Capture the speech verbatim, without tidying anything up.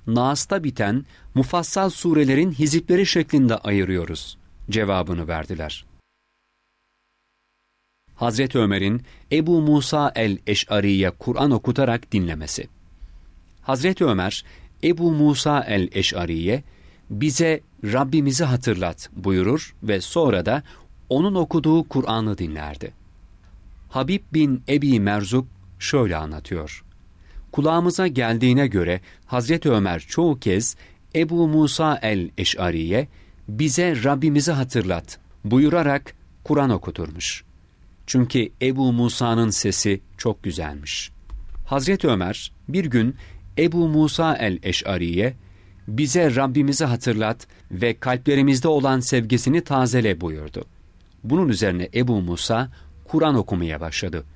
Nas'ta biten mufassal surelerin hizipleri şeklinde ayırıyoruz cevabını verdiler. Hazreti Ömer'in Ebu Musa el-Eş'ari'ye Kur'an okutarak dinlemesi. Hazreti Ömer, Ebu Musa el-Eş'ari'ye bize Rabbimizi hatırlat buyurur ve sonra da onun okuduğu Kur'an'ı dinlerdi. Habib bin Ebi Merzuk şöyle anlatıyor. Kulağımıza geldiğine göre Hazreti Ömer çoğu kez Ebu Musa el-Eş'ari'ye bize Rabbimizi hatırlat buyurarak Kur'an okuturmuş. Çünkü Ebu Musa'nın sesi çok güzelmiş. Hazreti Ömer bir gün Ebu Musa el-Eş'ari'ye bize Rabbimizi hatırlat ve kalplerimizde olan sevgisini tazele buyurdu. Bunun üzerine Ebu Musa Kur'an okumaya başladı.